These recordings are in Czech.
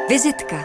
Vizitka.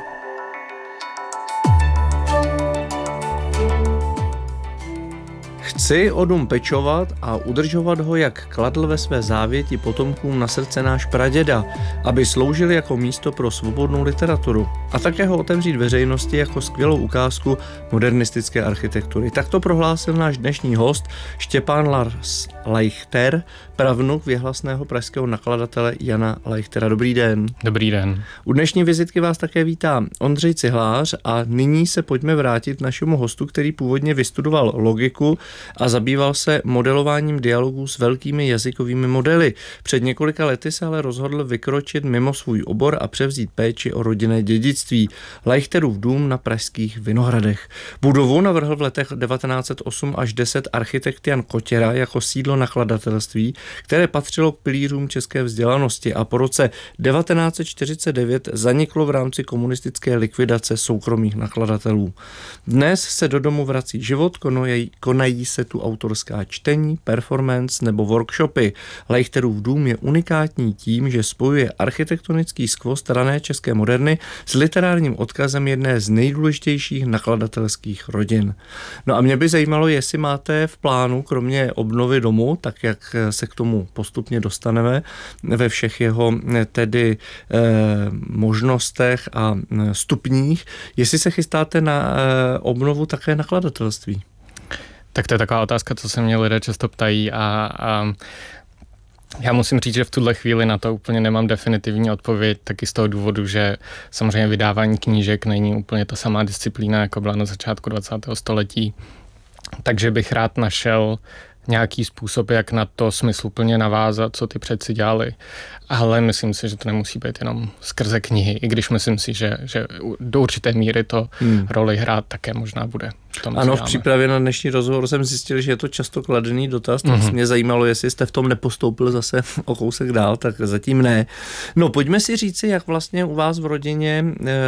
Chci o dům pečovat a udržovat ho, jak kladl ve své závěti potomkům na srdce náš praděda, aby sloužil jako místo pro svobodnou literaturu a také ho otevřít veřejnosti jako skvělou ukázku modernistické architektury. Tak to prohlásil náš dnešní host Štěpán Lars Leichter, pravnuk věhlasného pražského nakladatele Jana Leichtera. Dobrý den. Dobrý den. U dnešní vizitky vás také vítá Ondřej Cihlář a nyní se pojďme vrátit našemu hostu, který původně vystudoval logiku a zabýval se modelováním dialogů s velkými jazykovými modely. Před několika lety se ale rozhodl vykročit mimo svůj obor a převzít péči o rodinné dědictví. Leichterův dům na pražských Vinohradech. Budovu navrhl v letech 1908 až 10 architekt Jan Kotěra jako sídlo nakladatelství, které patřilo k pilířům české vzdělanosti a po roce 1949 zaniklo v rámci komunistické likvidace soukromých nakladatelů. Dnes se do domu vrací život, konají se tu autorská čtení, performance nebo workshopy. Leichterův dům je unikátní tím, že spojuje architektonický skvost rané české moderny s literárním odkazem jedné z nejdůležitějších nakladatelských rodin. No a mě by zajímalo, jestli máte v plánu, kromě obnovy domu, tak jak se k tomu postupně dostaneme ve všech jeho tedy možnostech a stupních, jestli se chystáte na obnovu také nakladatelství. Tak to je taková otázka, co se mě lidé často ptají a já musím říct, že v tuhle chvíli na to úplně nemám definitivní odpověď, taky z toho důvodu, že samozřejmě vydávání knížek není úplně ta samá disciplína, jako byla na začátku 20. století. Takže bych rád našel nějaký způsob, jak na to smysluplně navázat, co ty předci dělali. Ale myslím si, že to nemusí být jenom skrze knihy, i když myslím si, že do určité míry to roli hrát také možná bude. Ano, v přípravě na dnešní rozhovor jsem zjistil, že je to často kladený dotaz, tak mě zajímalo, jestli jste v tom nepostoupil zase o kousek dál, tak zatím ne. No, pojďme si říci, jak vlastně u vás v rodině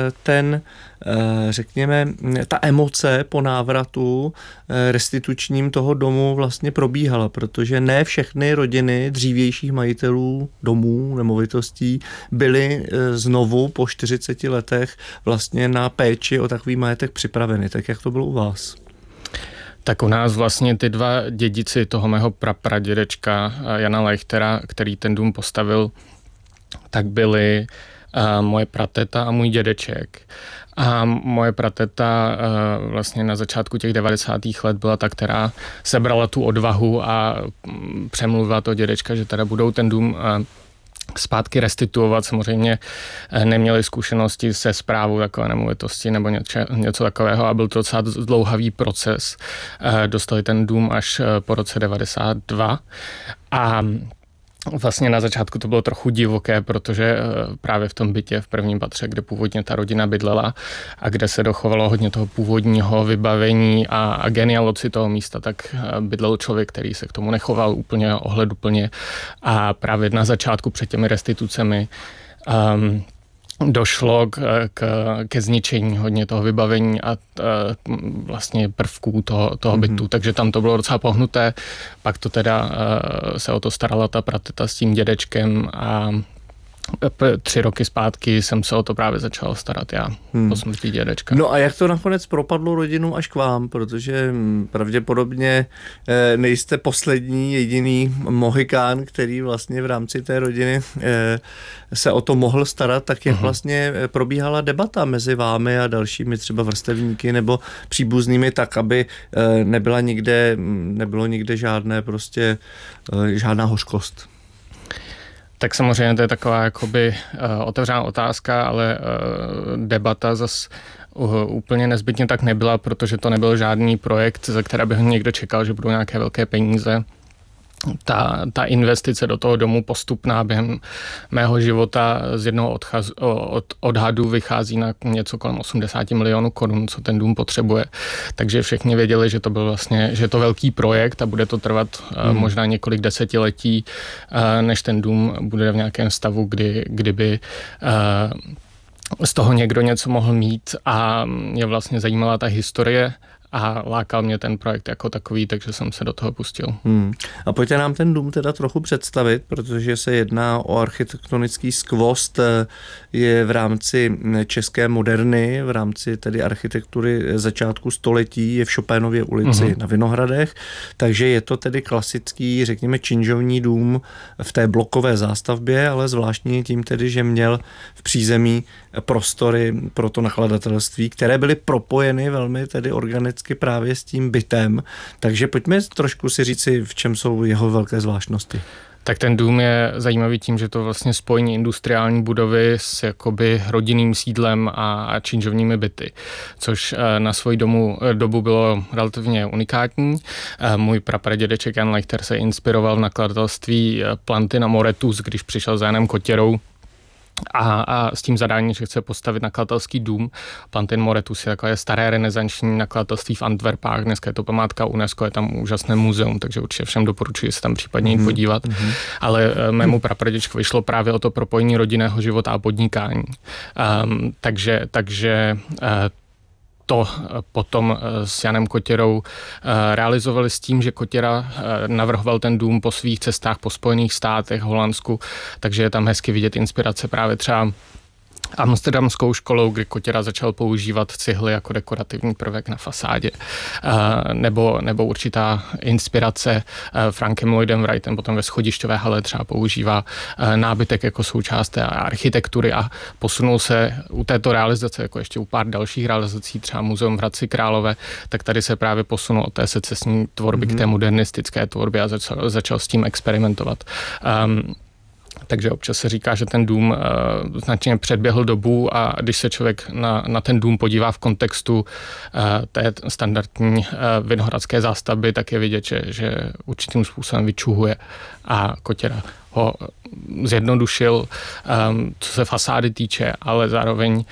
řekněme, ta emoce po návratu restitučním toho domu vlastně probíhala, protože ne všechny rodiny dřívějších majitelů domů, nemovitostí byly znovu po 40 letech vlastně na péči o takový majetek připraveny. Tak jak to bylo u vás? Tak u nás vlastně ty dva dědici toho mého pradědečka Jana Leichtera, který ten dům postavil, tak byli moje prateta a můj dědeček. A moje prateta vlastně na začátku těch 90. let byla ta, která sebrala tu odvahu a přemluvila toho dědečka, že teda budou ten dům zpátky restituovat. Samozřejmě neměli zkušenosti se správou takové nemovitosti nebo něco takového a byl to docela dlouhavý proces. Dostali ten dům až po roce 92 a vlastně na začátku to bylo trochu divoké, protože právě v tom bytě v prvním patře, kde původně ta rodina bydlela a kde se dochovalo hodně toho původního vybavení a genialoci toho místa, tak bydlel člověk, který se k tomu nechoval úplně ohleduplně a právě na začátku před těmi restitucemi došlo ke zničení hodně toho vybavení a vlastně prvků toho bytu, takže tam to bylo docela pohnuté. Pak to teda se o to starala ta prateta s tím dědečkem a 3 roky zpátky jsem se o to právě začal starat já po smrti dědečka. No a jak to nakonec propadlo rodinu až k vám, protože pravděpodobně nejste poslední, jediný mohikán, který vlastně v rámci té rodiny se o to mohl starat, tak jak vlastně probíhala debata mezi vámi a dalšími třeba vrstevníky nebo příbuznými tak, aby nebylo nikde žádná hořkost. Tak samozřejmě to je taková jakoby otevřená otázka, ale debata zas úplně nezbytně tak nebyla, protože to nebyl žádný projekt, ze které bych někdo čekal, že budou nějaké velké peníze. Ta investice do toho domu postupná během mého života z jednoho odhadu vychází na něco kolem 80 milionů korun, co ten dům potřebuje. Takže všichni věděli, že to byl vlastně, že je to velký projekt a bude to trvat možná několik desetiletí, než ten dům bude v nějakém stavu, kdyby z toho někdo něco mohl mít a mě vlastně zajímala ta historie a lákal mě ten projekt jako takový, takže jsem se do toho pustil. A pojďte nám ten dům teda trochu představit, protože se jedná o architektonický skvost, je v rámci české moderny, v rámci tedy architektury začátku století, je v Chopénově ulici na Vinohradech, takže je to tedy klasický, řekněme, činžovní dům v té blokové zástavbě, ale zvláštní tím tedy, že měl v přízemí prostory pro to nakladatelství, které byly propojeny velmi tedy organicky právě s tím bytem. Takže pojďme trošku si říci, v čem jsou jeho velké zvláštnosti. Tak ten dům je zajímavý tím, že to vlastně spojení industriální budovy s jakoby rodinným sídlem a činžovními byty, což na svoji dobu bylo relativně unikátní. Můj prapradědeček Jan Leichter se inspiroval v nakladatelství Plantin a Moretus, když přišel za Janem Kotěrou a s tím zadáním, že chce postavit nakladatelský dům. Plantin Moretus je takové staré renesanční nakladatelství v Antwerpách, dneska je to památka UNESCO, je tam úžasné muzeum, takže určitě všem doporučuji se tam případně jít podívat. Ale mému prapraděčkovi šlo právě o to propojení rodinného života a podnikání. Takže to potom s Janem Kotěrou realizovali s tím, že Kotěra navrhoval ten dům po svých cestách po Spojených státech, Holandsku, takže je tam hezky vidět inspirace právě třeba amsterdamskou školou, kdy Kotěra začal používat cihly jako dekorativní prvek na fasádě, nebo určitá inspirace Frankem Lloydem Wrightem potom ve Schodišťové hale třeba používá nábytek jako součást té architektury a posunul se u této realizace, jako ještě u pár dalších realizací, třeba Muzeum v Hradci Králové, tak tady se právě posunul od té secesní tvorby k té modernistické tvorbě a začal s tím experimentovat. Takže občas se říká, že ten dům značně předběhl dobu a když se člověk na ten dům podívá v kontextu té standardní vinohradské zástavby, tak je vidět, že určitým způsobem vyčuhuje a Kotěra ho zjednodušil, co se fasády týče, ale zároveň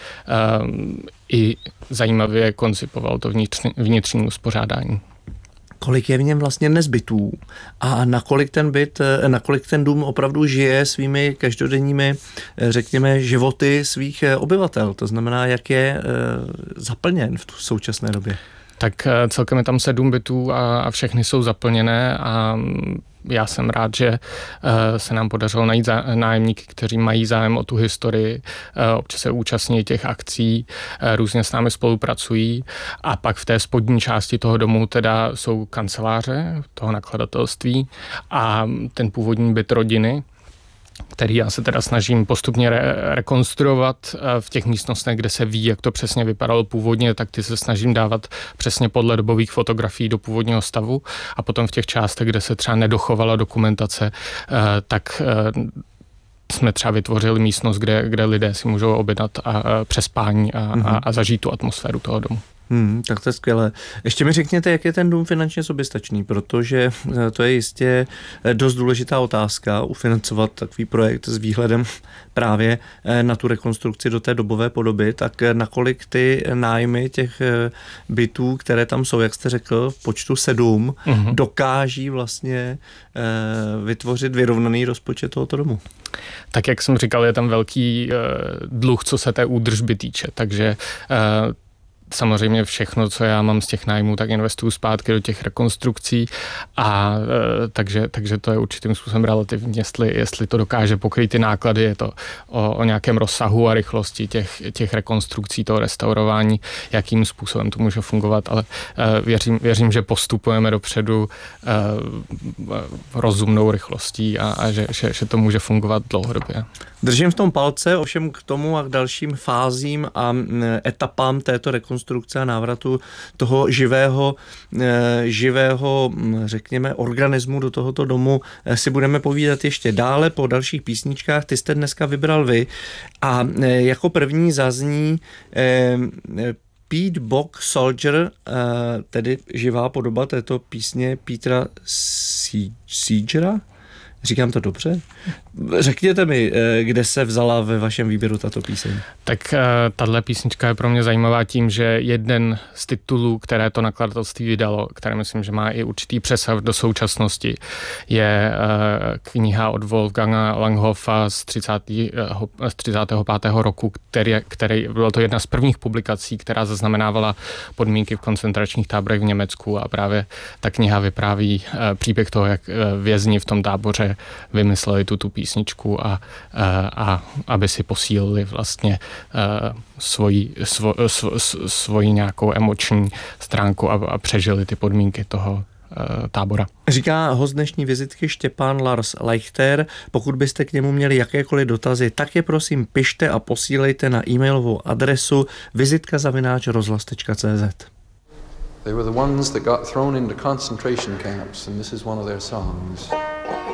i zajímavě koncipoval to vnitřní uspořádání. Kolik je v něm vlastně dnes bytů a nakolik ten dům opravdu žije svými každodenními, řekněme, životy svých obyvatel. To znamená, jak je zaplněn v současné době. Tak celkem je tam 7 bytů a všechny jsou zaplněné a já jsem rád, že se nám podařilo najít nájemníky, kteří mají zájem o tu historii, občas se účastní těch akcí, různě s námi spolupracují a pak v té spodní části toho domu teda jsou kanceláře toho nakladatelství a ten původní byt rodiny, který já se teda snažím postupně rekonstruovat v těch místnostech, kde se ví, jak to přesně vypadalo původně, tak ty se snažím dávat přesně podle dobových fotografií do původního stavu a potom v těch částech, kde se třeba nedochovala dokumentace, tak jsme třeba vytvořili místnost, kde lidé si můžou objednat přespání a zažít tu atmosféru toho domu. Tak to je skvělé. Ještě mi řekněte, jak je ten dům finančně soběstačný, protože to je jistě dost důležitá otázka, ufinancovat takový projekt s výhledem právě na tu rekonstrukci do té dobové podoby, tak nakolik ty nájmy těch bytů, které tam jsou, jak jste řekl, v počtu 7, dokáží vlastně vytvořit vyrovnaný rozpočet tohoto domu? Tak jak jsem říkal, je tam velký dluh, co se té údržby týče, takže samozřejmě všechno, co já mám z těch nájmů, tak investuju zpátky do těch rekonstrukcí a takže to je určitým způsobem relativní, jestli to dokáže pokrýt ty náklady, je to o nějakém rozsahu a rychlosti těch rekonstrukcí, toho restaurování, jakým způsobem to může fungovat, ale věřím, že postupujeme dopředu rozumnou rychlostí a že to může fungovat dlouhodobě. Držím v tom palce, ovšem k tomu a k dalším fázím a etapám této rekonstrukce a návratu toho živého, řekněme, organismu do tohoto domu si budeme povídat ještě dále po dalších písničkách. Ty jste dneska vybral vy a jako první zazní Pete Bock Soldier, tedy živá podoba této písně Petera Seegera. Říkám to dobře? Řekněte mi, kde se vzala ve vašem výběru tato píseň? Tak tahle písnička je pro mě zajímavá tím, že jeden z titulů, které to nakladatelství vydalo, které myslím, že má i určitý přesah do současnosti, je kniha od Wolfganga Langhoffa z 35. roku, který byla to jedna z prvních publikací, která zaznamenávala podmínky v koncentračních táborech v Německu, a právě ta kniha vypráví příběh toho, jak vězni v tom táboře vymysleli tu písničku a aby si posílili vlastně svoji nějakou emoční stránku a přežili ty podmínky toho tábora. Říká host dnešní vizitky Štěpán Lars Leichter. Pokud byste k němu měli jakékoliv dotazy, tak je prosím pište a posílejte na e-mailovou adresu vizitka@rozhlas.cz. They were the ones that got thrown into concentration camps, and this is one of their songs.